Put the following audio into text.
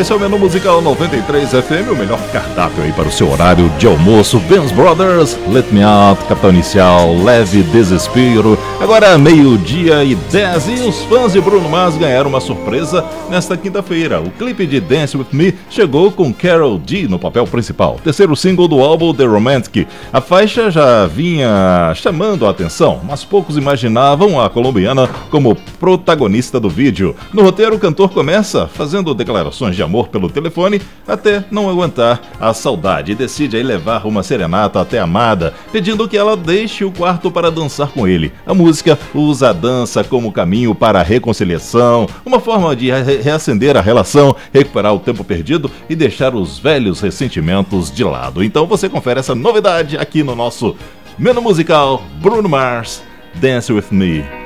Esse é o Menu Musical 93 FM, o melhor cardápio aí para o seu horário de almoço. Benz Brothers, Let Me Out, Capital Inicial, Leve Desespero. Agora 12:10 e os fãs de Bruno Mars ganharam uma surpresa nesta quinta-feira. O clipe de Dance With Me chegou com Karol G no papel principal, terceiro single do álbum The Romantic. A faixa já vinha chamando a atenção, mas poucos imaginavam a colombiana como protagonista do vídeo. No roteiro, o cantor começa fazendo declarações de amor pelo telefone até não aguentar a saudade e decide aí levar uma serenata até a amada, pedindo que ela deixe o quarto para dançar com ele. A música usa a dança como caminho para a reconciliação, uma forma de reacender a relação, recuperar o tempo perdido e deixar os velhos ressentimentos de lado. Então você confere essa novidade aqui no nosso Menu Musical Bruno Mars, Dance With Me.